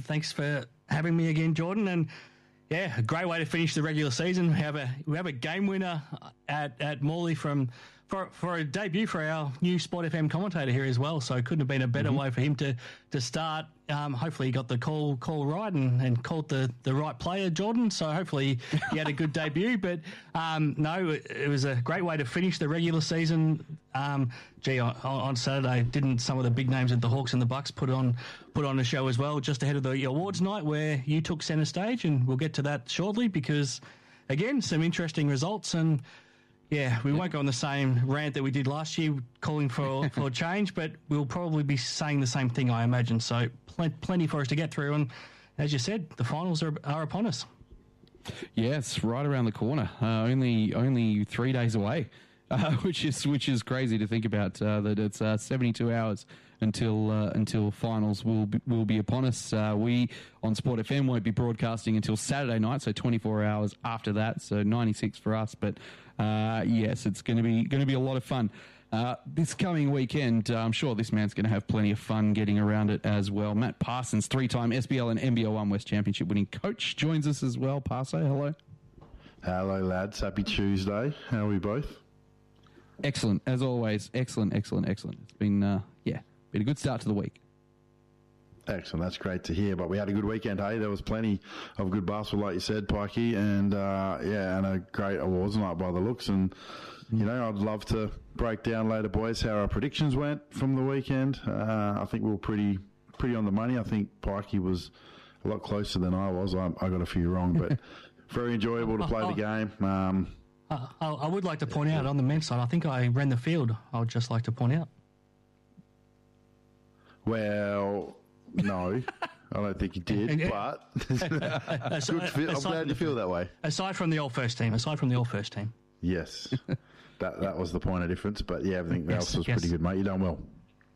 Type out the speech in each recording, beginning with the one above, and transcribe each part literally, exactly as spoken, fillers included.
Thanks for having me again, Jordan. And yeah, a great way to finish the regular season. We have a we have a game winner at at Morley from for for a debut for our new Sport F M commentator here as well. So it couldn't have been a better mm-hmm. way for him to to start. Um, hopefully he got the call call right and, and called the, the right player, Jordan. So hopefully he had a good debut. But um, no, it, it was a great way to finish the regular season. Um, gee, on, on Saturday, didn't some of the big names at the Hawks and the Bucks put on put on a show as well, just ahead of the awards night where you took centre stage, and we'll get to that shortly because, again, some interesting results. And yeah, we won't go on the same rant that we did last year, calling for, for change, but we'll probably be saying the same thing, I imagine. So pl- plenty for us to get through. And as you said, the finals are, are upon us. Yes, right around the corner. Uh, only only three days away, uh, which is which is crazy to think about. Uh, that it's uh, seventy-two hours until uh, until finals will be, will be upon us. Uh, we on Sport F M won't be broadcasting until Saturday night, so twenty-four hours after that. So ninety-six for us, but uh, yes, it's going to be going to be a lot of fun. Uh, this coming weekend, uh, I'm sure this man's going to have plenty of fun getting around it as well. Matt Parsons, three-time S B L and N B L one West Championship winning coach, joins us as well. Parso, hello. Hello, lads. Happy Tuesday. How are we both? Excellent, as always. Excellent, excellent, excellent. It's been, uh, yeah, been a good start to the week. Excellent. That's great to hear. But we had a good weekend, hey? There was plenty of good basketball, like you said, Pikey, and, uh, yeah, and a great awards night by the looks. And, you know, I'd love to break down later, boys, how our predictions went from the weekend. Uh, I think we were pretty pretty on the money. I think Pikey was a lot closer than I was. I, I got a few wrong, but very enjoyable to play the game. Um, uh, I, I would like to point out on the men's side, I think I ran the field. I would just like to point out. Well, no, I don't think you did, but good feel, I'm glad you feel that way. Aside from the all first team, aside from the all first team. Yes, that that was the point of difference. But yeah, everything yes, else was yes. pretty good, mate. You done well.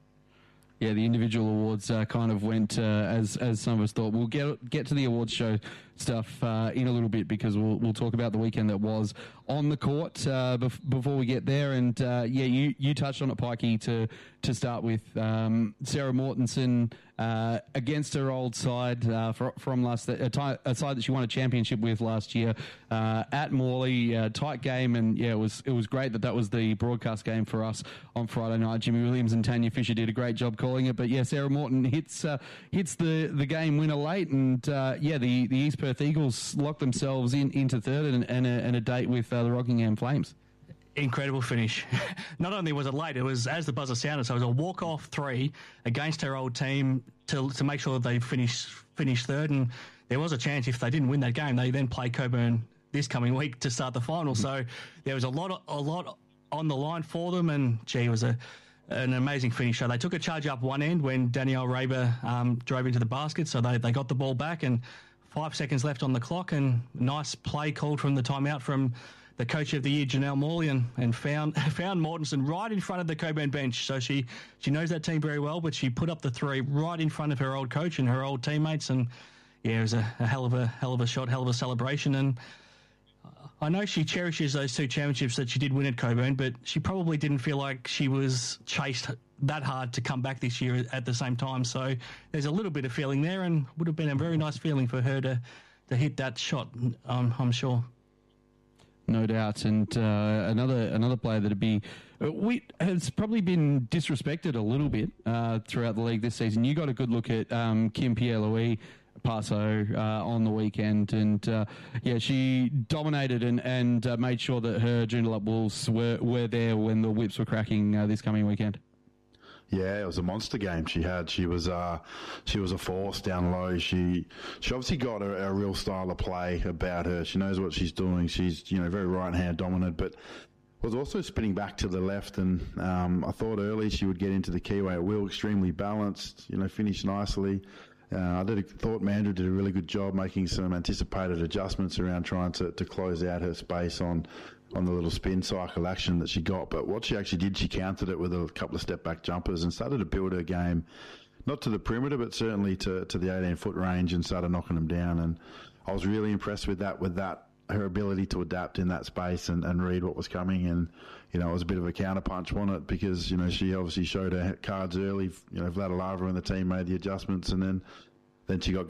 Yeah, the individual awards uh, kind of went uh, as as some of us thought. We'll get get to the awards show stuff uh, in a little bit because we'll we'll talk about the weekend that was on the court uh, bef- before we get there. And uh, yeah, you, you touched on it, Pikey, to to start with. Um, Sarah Mortensen uh, against her old side uh, for, from last a, t- a side that she won a championship with last year uh, at Morley. Uh, tight game, and yeah, it was it was great that that was the broadcast game for us on Friday night. Jimmy Williams and Tanya Fisher did a great job calling it, but yeah, Sarah Morton hits uh, hits the, the game winner late, and uh, yeah, the, the East Perth Eagles locked themselves in into third and, and, a, and a date with uh, the Rockingham Flames. Incredible finish. Not only was it late, it was as the buzzer sounded, so it was a walk-off three against her old team to to make sure that they finished finished third, and there was a chance if they didn't win that game, they then play Coburn this coming week to start the final. So there was a lot a lot on the line for them, and gee, it was a an amazing finish. So they took a charge up one end when Danielle Raber um, drove into the basket, so they, they got the ball back, and five seconds left on the clock, and nice play called from the timeout from the coach of the year, Janelle Morley, and, and found found Mortensen right in front of the Coburn bench. So she, she knows that team very well, but she put up the three right in front of her old coach and her old teammates, and yeah, it was a, a hell of a hell of a shot, hell of a celebration. And I know she cherishes those two championships that she did win at Coburn, but she probably didn't feel like she was chased that hard to come back this year at the same time. So there's a little bit of feeling there, and would have been a very nice feeling for her to, to hit that shot, um, I'm sure. No doubt. And uh, another another player that'd be uh, we has probably been disrespected a little bit uh, throughout the league this season. You got a good look at um, Kim Pierre-Louis Paso uh, on the weekend, and uh, yeah, she dominated and and uh, made sure that her Joondalup Wolves were were there when the whips were cracking uh, this coming weekend. Yeah, it was a monster game she had. She was uh, she was a force down low. She she obviously got a, a real style of play about her. She knows what she's doing. She's, you know, very right hand dominant, but was also spinning back to the left. And um, I thought early she would get into the keyway at will. Extremely balanced, you know, finished nicely. Uh, I did, thought Mandra did a really good job making some anticipated adjustments around trying to, to close out her space on on the little spin cycle action that she got. But what she actually did, she countered it with a couple of step-back jumpers and started to build her game, not to the perimeter, but certainly to, to the eighteen-foot range, and started knocking them down. And I was really impressed with that, with that, her ability to adapt in that space and, and read what was coming. And, you know, it was a bit of a counterpunch, wasn't it? Because, you know, she obviously showed her cards early. You know, Vladilava and the team made the adjustments, and then, then she got